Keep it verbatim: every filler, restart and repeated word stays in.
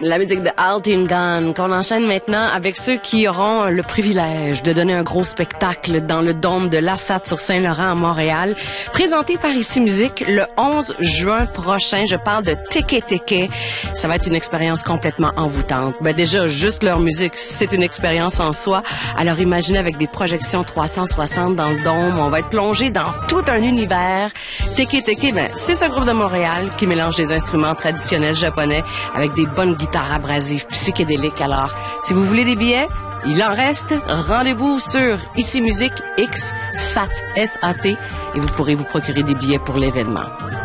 La musique de Altin Gun, qu'on enchaîne maintenant avec ceux qui auront le privilège de donner un gros spectacle dans le dôme de l'A S A T sur Saint-Laurent à Montréal, présenté par Ici Musique le onze juin prochain. Je parle de Teke Teke. Ça va être une expérience complètement envoûtante. Ben déjà, juste leur musique, c'est une expérience en soi. Alors imaginez avec des projections trois cent soixante dans le dôme, on va être plongé dans tout un univers. Teke Teke, ben, c'est ce groupe de Montréal qui mélange des instruments traditionnels japonais avec des bonnes guitares abrasives psychédéliques. Alors, si vous voulez des billets, il en reste. Rendez-vous sur Ici Musique X S A T S A T et vous pourrez vous procurer des billets pour l'événement.